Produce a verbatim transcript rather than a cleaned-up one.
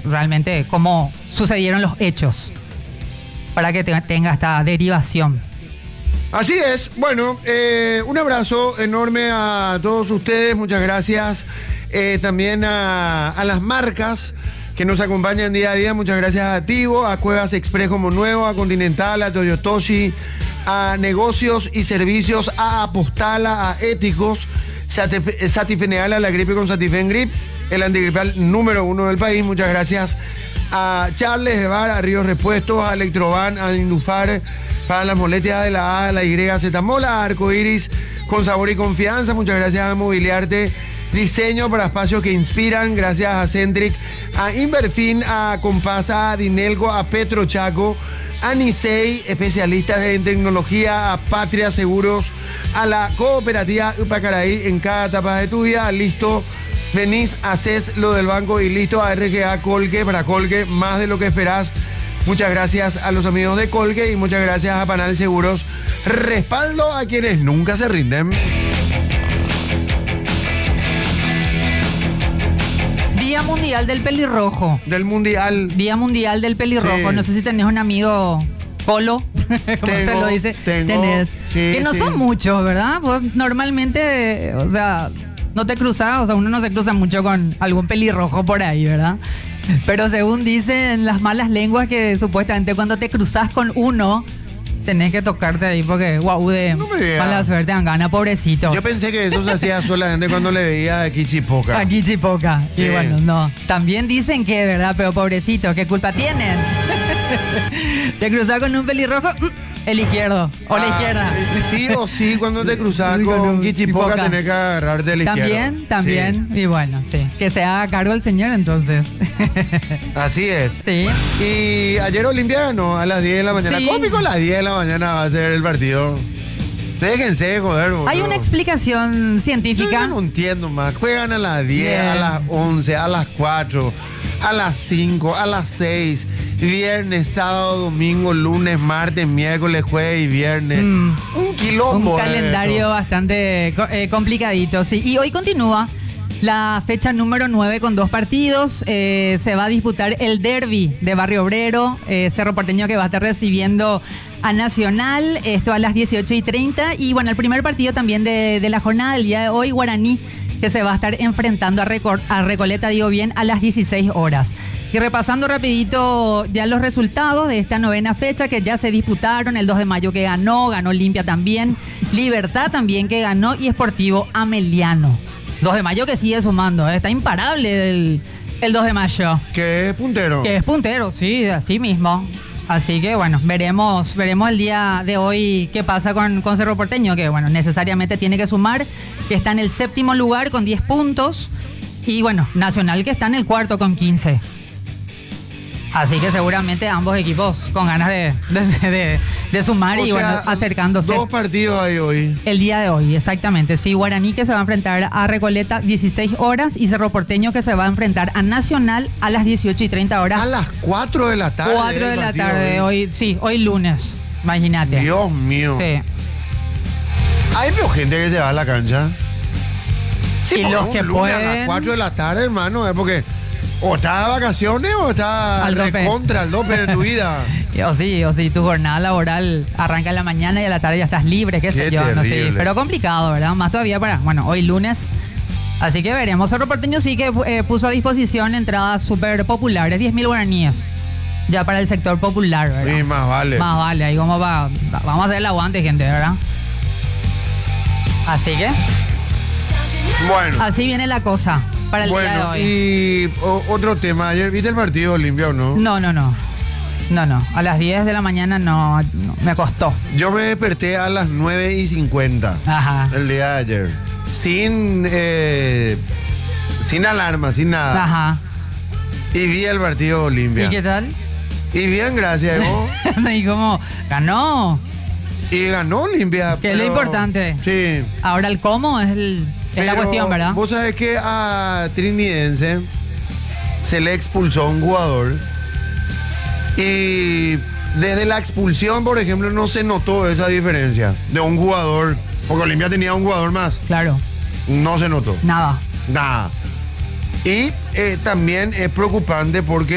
realmente cómo sucedieron los hechos para que te, tenga esta derivación. Así es. Bueno, eh, un abrazo enorme a todos ustedes. Muchas gracias eh, también a, a las marcas que nos acompañan día a día. Muchas gracias a Tigo, a Cuevas Express como nuevo, a Continental, a Toyotoshi, a Negocios y Servicios, a Apostala, a Éticos, Satifeneal, a la gripe con Satifen Grip, el antigripal número uno del país. Muchas gracias a Charles de Bar, a Ríos Repuestos, a Electroban, a Indufar, para las molestias de la A, la Y, Zetamola, a Arcoiris, con sabor y confianza. Muchas gracias a Mobiliarte, diseño para espacios que inspiran. Gracias a Centric, a Inverfin, a Compasa, a Dinelgo, a Petro Chaco, a Nisei, especialistas en tecnología, a Patria Seguros, a la cooperativa Upacaraí. En cada etapa de tu vida, listo, venís, haces lo del banco y listo. A R G A Colque, para Colque, más de lo que esperás. Muchas gracias a los amigos de Colque y muchas gracias a Panal Seguros. Respaldo a quienes nunca se rinden. Día Mundial del Pelirrojo. Del Mundial. Día Mundial del Pelirrojo. Sí. No sé si tenés un amigo Polo, como tengo, se lo dice. Tengo, tenés. Sí, que no sí. son muchos, ¿verdad? Pues normalmente, o sea, no te cruzas, o sea, uno no se cruza mucho con algún pelirrojo por ahí, ¿verdad? Pero según dicen las malas lenguas que supuestamente cuando te cruzas con uno, tenés que tocarte ahí porque guau, de no me mala suerte dan gana, pobrecitos. Yo pensé que eso se hacía solamente cuando le veía a Kichipoca. A Kichipoca. Y ¿Qué? bueno, no. También dicen que, ¿verdad? Pero pobrecitos, ¿qué culpa tienen? Te cruzas con un pelirrojo, el izquierdo o ah, la izquierda. Sí o sí, cuando te cruzas Sí, con, con un Kichipoca Kichipoca. tenés que agarrarte de la izquierda. También, también. Sí. Y bueno, sí. Que se haga cargo el señor entonces. Así es. Sí. Y ayer Olimpia ganó a las diez de la mañana. Sí. ¿Cómo pico a las diez de la mañana va a ser el partido? Déjense, joder, boludo. Hay una explicación científica. Yo no entiendo más. Juegan a las diez, Bien. a las once, a las cuatro, a las cinco, a las seis. Viernes, sábado, domingo, lunes, martes, miércoles, jueves y viernes. Mm. Un quilombo. Un calendario eso. bastante eh, complicadito, sí. Y hoy continúa la fecha número nueve con dos partidos. Eh, se va a disputar el derbi de Barrio Obrero, eh, Cerro Porteño, que va a estar recibiendo a Nacional, esto a las dieciocho y treinta. Y bueno, el primer partido también de, de la jornada del día de hoy, Guaraní, que se va a estar enfrentando a, Recor- a Recoleta, digo bien, a las dieciséis horas. Y repasando rapidito ya los resultados de esta novena fecha que ya se disputaron, el dos de mayo que ganó, ganó Olimpia también, Libertad también que ganó y Sportivo Ameliano. dos de mayo que sigue sumando, ¿eh? Está imparable el, el dos de mayo. Que es puntero. Que es puntero, sí, así mismo. Así que bueno, veremos veremos el día de hoy qué pasa con, con Cerro Porteño, que bueno, necesariamente tiene que sumar, que está en el séptimo lugar con diez puntos. Y bueno, Nacional que está en el cuarto con quince. Así que seguramente ambos equipos con ganas de, de, de, de sumar O y sea, bueno, acercándose. Dos partidos hay hoy. El día de hoy, exactamente. Sí, Guaraní que se va a enfrentar a Recoleta dieciséis horas y Cerro Porteño que se va a enfrentar a Nacional a las dieciocho y treinta horas. A las cuatro de la tarde. cuatro de el la partido tarde, hoy, sí, hoy lunes. Imagínate. Dios mío. Sí. Hay veo gente que se va a la cancha. Sí, Y porque los un que lunes a las pueden- cuatro de la tarde, hermano, es porque o estás de vacaciones o estás Al dope. contra el dope de tu vida. O sí, o sí, tu jornada laboral arranca en la mañana y a la tarde ya estás libre, qué sé Qué yo, no sé. terrible. Pero complicado, ¿verdad? Más todavía para, bueno, hoy lunes. Así que veremos. Cerro Porteño sí que eh, puso a disposición entradas súper populares, diez mil guaraníes. Ya para el sector popular, ¿verdad? Sí, más vale. Más vale, ahí como va, vamos a hacer el aguante, gente, ¿verdad? Así que, Bueno. así viene la cosa para el día de Bueno, hoy. y o- otro tema. Ayer viste el partido Olimpia o no? No, no, no. No, no. A las diez de la mañana no, no, me costó. Yo me desperté a las nueve y cincuenta Ajá. el día de ayer. Sin, eh, sin alarma, sin nada. Ajá. Y vi el partido Olimpia. ¿Y qué tal? Y bien, gracias. ¿no? Y como, ganó. Y ganó Olimpia. Que es lo pero- importante. Sí. Ahora el cómo es, el, es la Pero cuestión, ¿verdad? Vos sabés que a Trinidense se le expulsó un jugador. Y desde la expulsión, por ejemplo, no se notó esa diferencia de un jugador. Porque Olimpia tenía un jugador más. Claro. No se notó. Nada. Nada. Y eh, también es preocupante porque